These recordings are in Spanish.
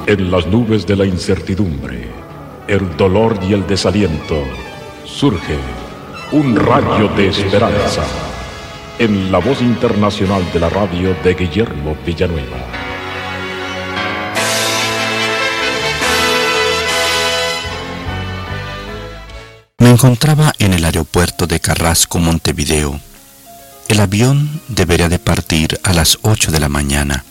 En las nubes de la incertidumbre, el dolor y el desaliento, surge un rayo de esperanza en la voz internacional de la radio de Guillermo Villanueva. Me encontraba en el aeropuerto de Carrasco, Montevideo. El avión debería de partir a las 8 de la mañana.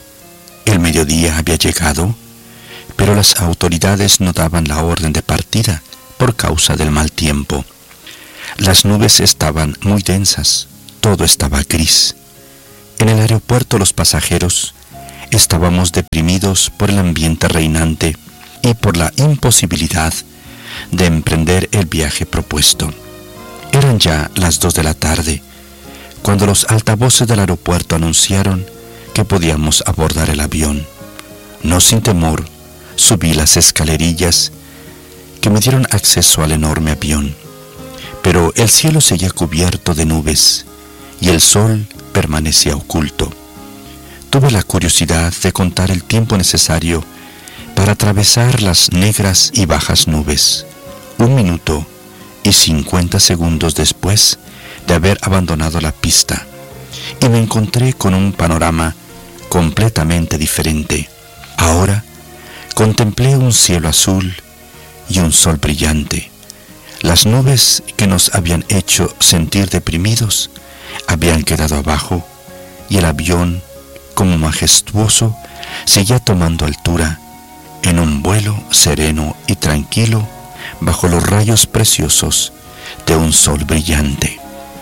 El mediodía había llegado, pero las autoridades no daban la orden de partida por causa del mal tiempo. Las nubes estaban muy densas, todo estaba gris. En el aeropuerto los pasajeros estábamos deprimidos por el ambiente reinante y por la imposibilidad de emprender el viaje propuesto. Eran ya las 2 de la tarde, cuando los altavoces del aeropuerto anunciaron que podíamos abordar el avión. No sin temor, subí las escalerillas que me dieron acceso al enorme avión. Pero el cielo seguía cubierto de nubes y el sol permanecía oculto. Tuve la curiosidad de contar el tiempo necesario para atravesar las negras y bajas nubes. 1 minuto y 50 segundos después de haber abandonado la pista, y me encontré con un panorama completamente diferente. Ahora contemplé un cielo azul y un sol brillante. Las nubes que nos habían hecho sentir deprimidos habían quedado abajo, y el avión, como majestuoso, seguía tomando altura en un vuelo sereno y tranquilo bajo los rayos preciosos de un sol brillante.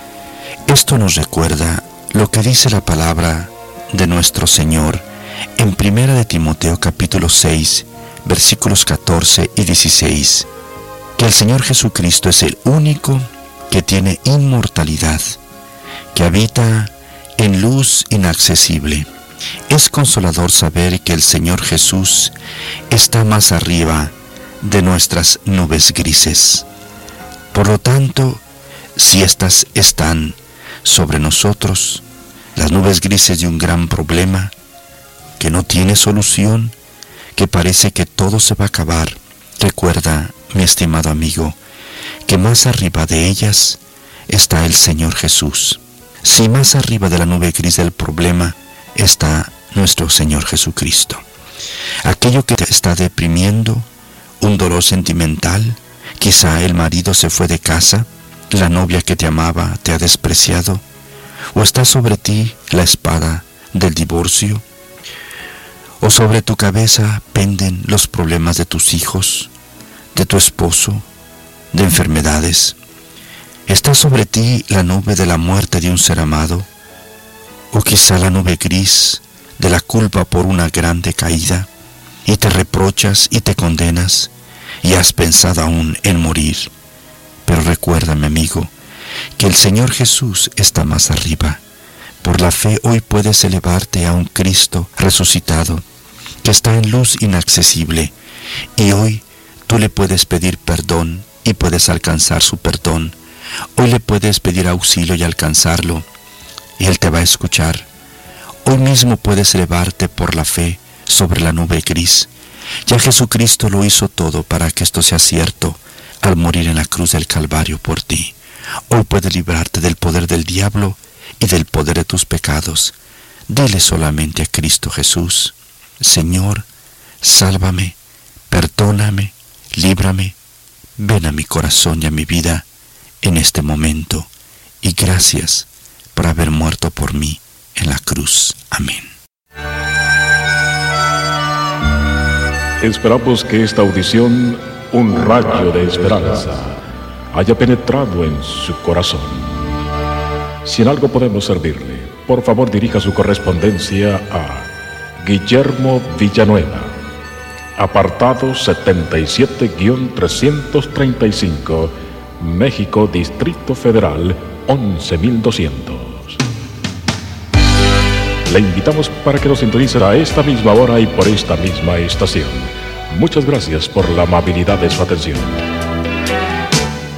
Esto nos recuerda lo que dice la palabra de nuestro Señor en 1 de Timoteo capítulo 6, versículos 14 y 16, que el Señor Jesucristo es el único que tiene inmortalidad, que habita en luz inaccesible. Es consolador saber que el Señor Jesús está más arriba de nuestras nubes grises. Por lo tanto, si estas están sobre nosotros, las nubes grises de un gran problema que no tiene solución, que parece que todo se va a acabar, recuerda, mi estimado amigo, que más arriba de ellas está el Señor Jesús. Si más arriba de la nube gris del problema está nuestro Señor Jesucristo. Aquello que te está deprimiendo, un dolor sentimental, quizá el marido se fue de casa, la novia que te amaba te ha despreciado, o está sobre ti la espada del divorcio, o sobre tu cabeza penden los problemas de tus hijos, de tu esposo, de enfermedades. Está sobre ti la nube de la muerte de un ser amado, o quizá la nube gris de la culpa por una grande caída, y te reprochas y te condenas, y has pensado aún en morir. Pero recuérdame, amigo, que el Señor Jesús está más arriba. Por la fe hoy puedes elevarte a un Cristo resucitado, que está en luz inaccesible, y hoy tú le puedes pedir perdón y puedes alcanzar su perdón. Hoy le puedes pedir auxilio y alcanzarlo, y Él te va a escuchar. Hoy mismo puedes elevarte por la fe sobre la nube gris. Ya Jesucristo lo hizo todo para que esto sea cierto al morir en la cruz del Calvario por ti. Hoy puedes librarte del poder del diablo y del poder de tus pecados. Dile solamente a Cristo Jesús: Señor, sálvame, perdóname, líbrame, ven a mi corazón y a mi vida en este momento, y gracias por haber muerto por mí en la cruz. Amén. Esperamos que esta audición, un rayo de esperanza, haya penetrado en su corazón. Si en algo podemos servirle, por favor dirija su correspondencia a Guillermo Villanueva, apartado 77-335, México, Distrito Federal, 11.200. Le invitamos para que nos sintonice a esta misma hora y por esta misma estación. Muchas gracias por la amabilidad de su atención.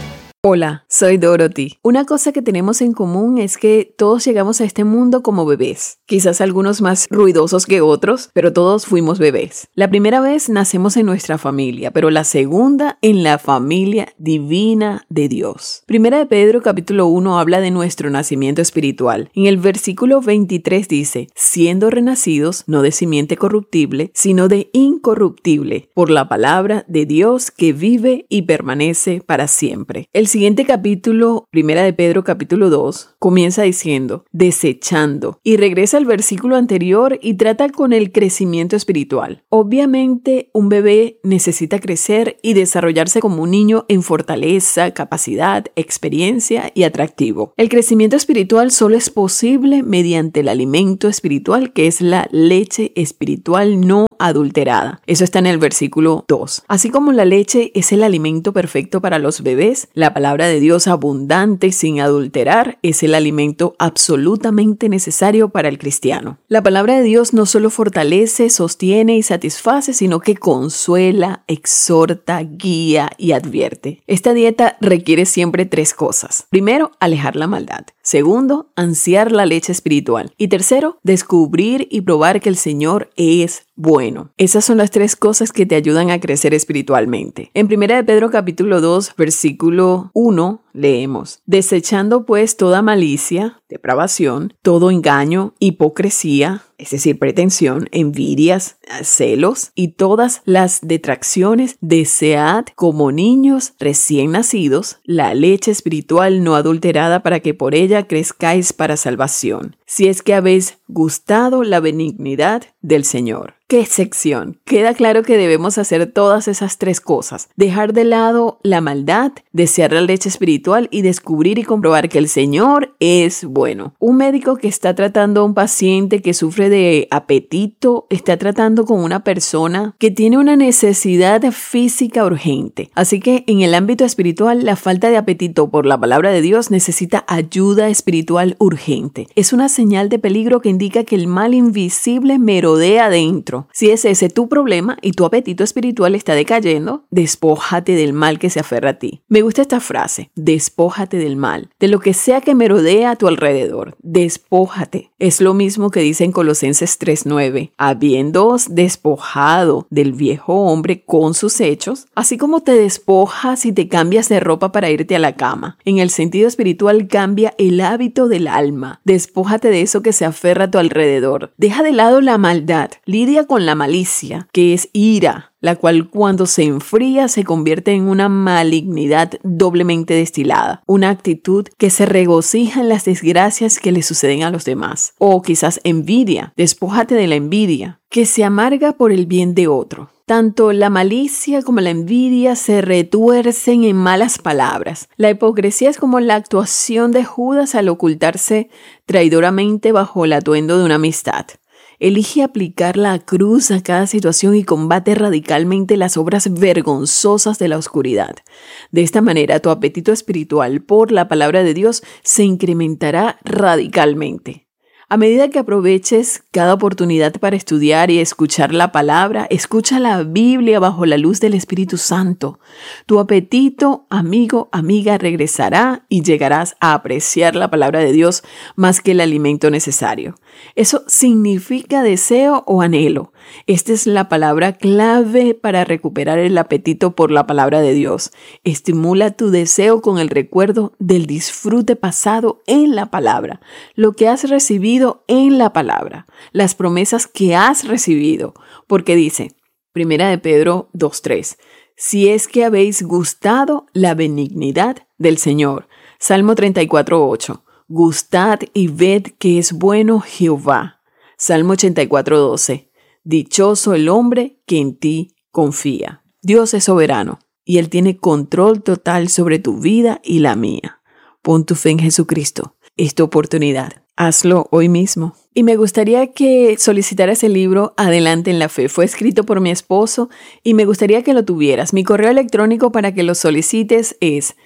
Hola, soy Dorothy. Una cosa que tenemos en común es que todos llegamos a este mundo como bebés. Quizás algunos más ruidosos que otros, pero todos fuimos bebés. La primera vez nacemos en nuestra familia, pero la segunda en la familia divina de Dios. Primera de Pedro capítulo 1 habla de nuestro nacimiento espiritual. En el versículo 23 dice, siendo renacidos no de simiente corruptible, sino de incorruptible, por la palabra de Dios que vive y permanece para siempre. El siguiente capítulo, Primera de Pedro capítulo 2, comienza diciendo, desechando, y regresa al versículo anterior y trata con el crecimiento espiritual. Obviamente, un bebé necesita crecer y desarrollarse como un niño en fortaleza, capacidad, experiencia y atractivo. El crecimiento espiritual solo es posible mediante el alimento espiritual, que es la leche espiritual no adulterada. Eso está en el versículo 2. Así como la leche es el alimento perfecto para los bebés, la palabra de Dios abundante sin adulterar es el alimento absolutamente necesario para el cristiano. La palabra de Dios no solo fortalece, sostiene y satisface, sino que consuela, exhorta, guía y advierte. Esta dieta requiere siempre tres cosas. Primero, alejar la maldad. Segundo, ansiar la leche espiritual. Y tercero, descubrir y probar que el Señor es bueno. Esas son las tres cosas que te ayudan a crecer espiritualmente. En 1 de Pedro capítulo 2, versículo 1, leemos, desechando pues toda malicia, depravación, todo engaño, hipocresía, es decir, pretensión, envidias, celos y todas las detracciones, desead como niños recién nacidos la leche espiritual no adulterada para que por ella crezcáis para salvación, si es que habéis gustado la benignidad del Señor. ¡Qué sección! Queda claro que debemos hacer todas esas tres cosas. Dejar de lado la maldad, desear la leche espiritual y descubrir y comprobar que el Señor es bueno. Un médico que está tratando a un paciente que sufre de apetito, está tratando con una persona que tiene una necesidad física urgente. Así que en el ámbito espiritual, la falta de apetito por la palabra de Dios necesita ayuda espiritual urgente. Es una señal de peligro que indica que el mal invisible merodea dentro. Si es ese tu problema y tu apetito espiritual está decayendo, despójate del mal que se aferra a ti. Me gusta esta frase, despójate del mal, de lo que sea que merodea a tu alrededor, despójate. Es lo mismo que dice en Colosenses 3:9, habiéndoos despojado del viejo hombre con sus hechos, así como te despojas y te cambias de ropa para irte a la cama. En el sentido espiritual cambia el hábito del alma, despójate de eso que se aferra a tu alrededor. Deja de lado la maldad, lidia con la malicia, que es ira, la cual cuando se enfría se convierte en una malignidad doblemente destilada, una actitud que se regocija en las desgracias que le suceden a los demás. O quizás envidia, despójate de la envidia, que se amarga por el bien de otro. Tanto la malicia como la envidia se retuercen en malas palabras. La hipocresía es como la actuación de Judas al ocultarse traidoramente bajo el atuendo de una amistad. Elige aplicar la cruz a cada situación y combate radicalmente las obras vergonzosas de la oscuridad. De esta manera, tu apetito espiritual por la palabra de Dios se incrementará radicalmente. A medida que aproveches cada oportunidad para estudiar y escuchar la palabra, escucha la Biblia bajo la luz del Espíritu Santo. Tu apetito, amigo, amiga, regresará y llegarás a apreciar la palabra de Dios más que el alimento necesario. Eso significa deseo o anhelo. Esta es la palabra clave para recuperar el apetito por la palabra de Dios. Estimula tu deseo con el recuerdo del disfrute pasado en la palabra, lo que has recibido en la palabra, las promesas que has recibido, porque dice, 1 de Pedro 2:3, si es que habéis gustado la benignidad del Señor. Salmo 34:8, gustad y ved que es bueno Jehová. Salmo 84:12, dichoso el hombre que en ti confía. Dios es soberano y Él tiene control total sobre tu vida y la mía. Pon tu fe en Jesucristo. Es tu oportunidad. Hazlo hoy mismo. Y me gustaría que solicitaras el libro Adelante en la Fe. Fue escrito por mi esposo y me gustaría que lo tuvieras. Mi correo electrónico para que lo solicites es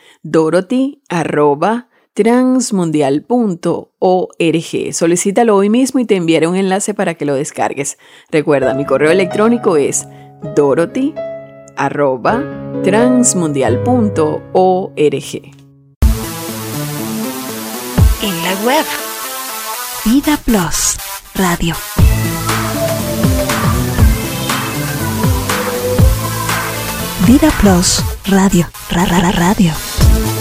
dorothy@transmundial.org. Solicítalo hoy mismo y te enviaré un enlace para que lo descargues. Recuerda, mi correo electrónico es dorothy@transmundial.org. en la web. Vida Plus Radio. Vida Plus Radio. Radio.